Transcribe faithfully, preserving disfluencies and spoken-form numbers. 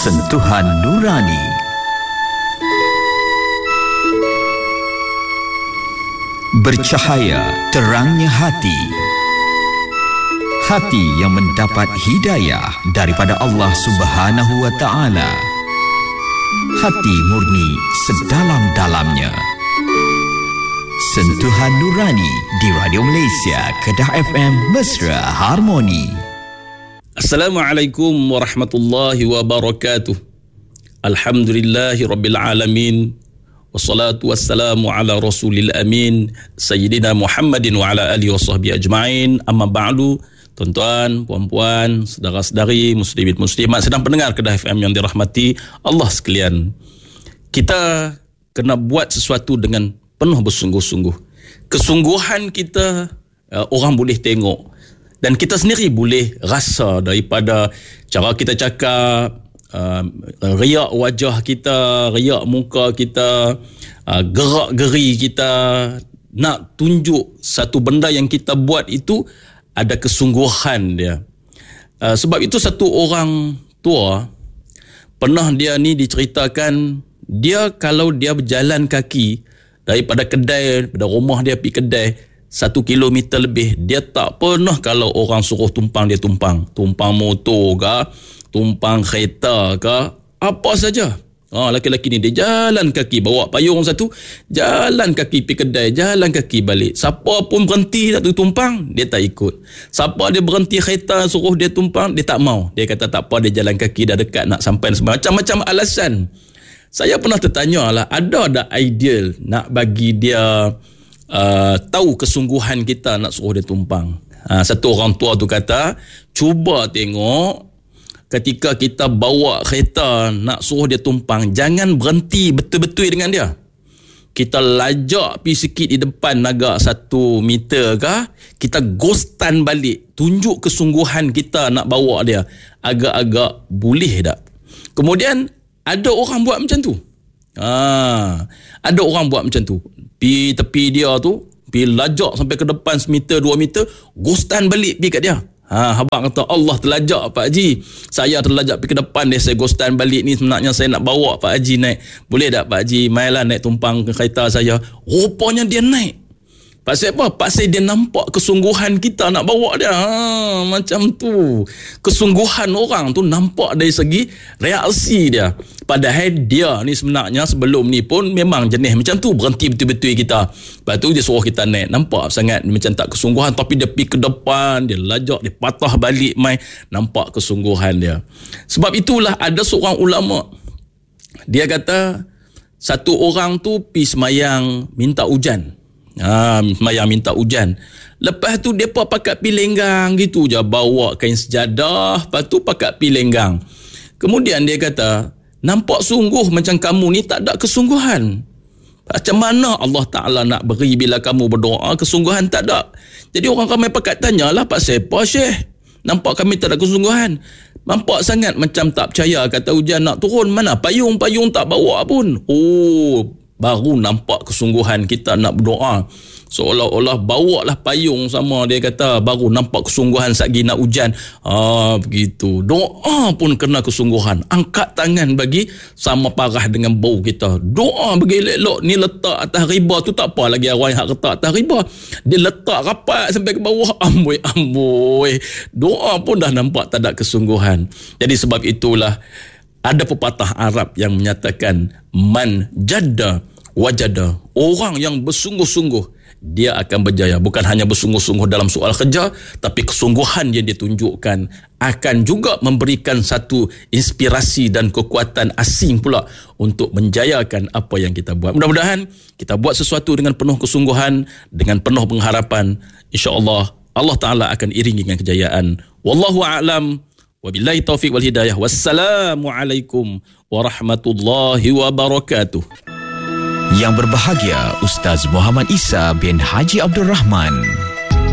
Sentuhan Nurani. Bercahaya terangnya hati. Hati yang mendapat hidayah daripada Allah Subhanahu wa Ta'ala. Hati murni sedalam-dalamnya. Sentuhan Nurani di Radio Malaysia, Kedah F M, Mesra Harmoni. Assalamualaikum warahmatullahi wabarakatuh. Alhamdulillahi rabbil alamin. Wassalatu wassalamu ala rasulil amin, Sayyidina Muhammadin wa ala alihi wa sahbihi ajma'in. Amma ba'du. Tuan-tuan, puan-puan, saudara-saudari, muslimin muslimat sedang pendengar Kedah F M yang dirahmati Allah sekalian. Kita kena buat sesuatu dengan penuh bersungguh-sungguh. Kesungguhan kita uh, orang boleh tengok, dan kita sendiri boleh rasa daripada cara kita cakap, uh, riak wajah kita, riak muka kita, uh, gerak-geri kita, nak tunjuk satu benda yang kita buat itu ada kesungguhan dia. Uh, sebab itu satu orang tua pernah dia ni diceritakan, dia kalau dia berjalan kaki daripada kedai, daripada rumah dia pergi kedai satu kilometer lebih, dia tak pernah kalau orang suruh tumpang dia tumpang. Tumpang motor ke, tumpang kereta ke, apa saja. Ha, laki-laki ni dia jalan kaki, bawa payung satu, jalan kaki pergi kedai, jalan kaki balik. Siapa pun berhenti nak tumpang, dia tak ikut. Siapa dia berhenti kereta suruh dia tumpang, dia tak mau. Dia kata tak apa, dia jalan kaki dah dekat nak sampai. Macam-macam alasan. Saya pernah tertanya lah, ada tak ideal nak bagi dia uh, tahu kesungguhan kita nak suruh dia tumpang. Ha, satu orang tua tu kata, cuba tengok ketika kita bawa kereta nak suruh dia tumpang, jangan berhenti betul-betul dengan dia. Kita lajak pergi sikit di depan agak satu meter ke, kita ghostan balik, tunjuk kesungguhan kita nak bawa dia. Agak-agak boleh tak? Kemudian ada orang buat macam tu. Ha, ada orang buat macam tu. Pi tepi dia tu, pi lajak sampai ke depan semeter dua meter, ghostan balik pi kat dia. Ha, abang kata, Allah terlajak Pak Haji. Saya terlajak pergi ke depan dia, saya ghostan balik ni sebenarnya saya nak bawa Pak Haji naik. Boleh tak Pak Haji? Mailah naik tumpang ke kereta saya. Rupanya dia naik. Pasal apa? Pasal dia nampak kesungguhan kita nak bawa dia. Ha, macam tu. Kesungguhan orang tu nampak dari segi reaksi dia. Padahal dia ni sebenarnya sebelum ni pun memang jenis macam tu. Berhenti betul-betul kita. Lepas tu dia suruh kita naik. Nampak sangat macam tak kesungguhan. Tapi dia pergi ke depan. Dia lajak. Dia patah balik mai. Nampak kesungguhan dia. Sebab itulah ada seorang ulama. Dia kata, satu orang tu pergi semayang minta hujan. Ha, semayang minta hujan. Lepas tu dia pun pakat pi lenggang gitu je, bawa kain sejadah, lepas tu pakat pi lenggang. Kemudian dia kata, nampak sungguh macam kamu ni tak ada kesungguhan. Macam mana Allah Ta'ala nak beri bila kamu berdoa, kesungguhan tak ada. Jadi orang ramai pakat tanyalah, Pak siapa Syekh? Nampak kami tak ada kesungguhan. Nampak sangat macam tak percaya, kata hujan nak turun, mana payung-payung tak bawa pun. Oh, baru nampak kesungguhan kita nak berdoa. Seolah-olah bawa lah payung sama, dia kata baru nampak kesungguhan sagi nak hujan. Ah, begitu. Doa pun kena kesungguhan. Angkat tangan bagi sama parah dengan bau kita. Doa bagi elok-elok. Ni letak atas riba tu tak apa lagi orang yang letak atas riba. Dia letak rapat sampai ke bawah. Amboi, amboi. Doa pun dah nampak tak ada kesungguhan. Jadi sebab itulah ada pepatah Arab yang menyatakan, man jadda wajada. Orang yang bersungguh-sungguh, dia akan berjaya. Bukan hanya bersungguh-sungguh dalam soal kerja, tapi kesungguhan yang dia tunjukkan akan juga memberikan satu inspirasi dan kekuatan asing pula untuk menjayakan apa yang kita buat. Mudah-mudahan kita buat sesuatu dengan penuh kesungguhan, dengan penuh pengharapan. InsyaAllah Allah Ta'ala akan iringi dengan kejayaan. Wallahu a'lam. Wabillahi taufiq wal hidayah. Wassalamualaikum warahmatullahi wabarakatuh. Yang berbahagia Ustaz Muhammad Isa bin Haji Abdul Rahman.